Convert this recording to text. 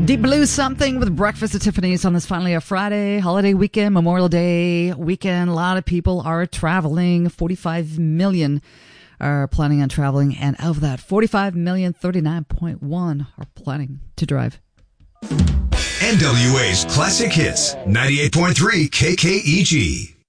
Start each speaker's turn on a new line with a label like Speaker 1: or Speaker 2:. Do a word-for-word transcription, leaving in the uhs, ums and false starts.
Speaker 1: Deep Blue Something with Breakfast at Tiffany's on this finally a Friday, holiday weekend, Memorial Day weekend. A lot of people are traveling. forty-five million are planning on traveling. And of that, forty-five million, thirty-nine point one are planning to drive.
Speaker 2: N W A's Classic Hits, ninety-eight point three K K E G.